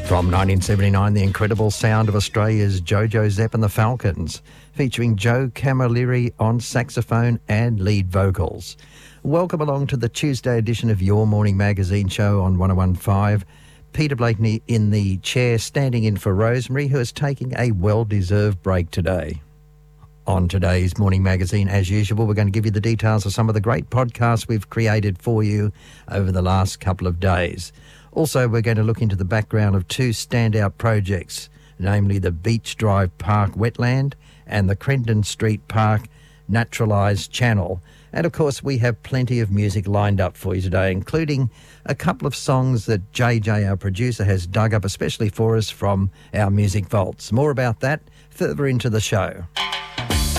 From 1979, the incredible sound of Australia's Jojo Zepp and the Falcons, featuring Joe Camilleri on saxophone and lead vocals. Welcome along to the Tuesday edition of Your Morning Magazine show on 101.5. Peter Blakeney in the chair, standing in for Rosemary, who is taking a well-deserved break today. On today's Morning Magazine, as usual, we're going to give you the details of some of the great podcasts we've created for you over the last couple of days. Also, we're going to look into the background of two standout projects, namely the Beach Drive Park Wetland and the Crendon Street Park Naturalised Channel. And, of course, we have plenty of music lined up for you today, including a couple of songs that JJ, our producer, has dug up especially for us from our music vaults. More about that further into the show.